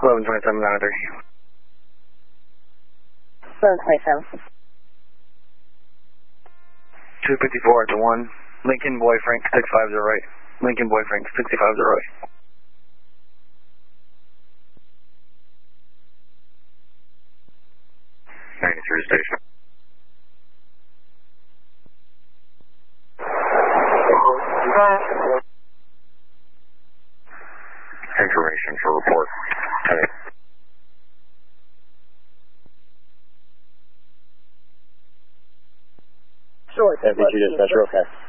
1127 1127. 254 at the 1. Lincoln Boy Frank 650 right. Lincoln Boy Frank 650 right. Station. Information for report. Short. FB2 dispatcher, okay.